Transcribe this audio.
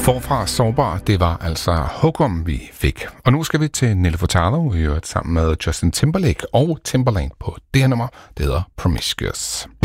Forfra sårbar, det var altså Hugum, vi fik. Og nu skal vi til Nelly Furtado, i øvrigt sammen med Justin Timberlake og Timbaland på det her nummer, det hedder Promiscuous.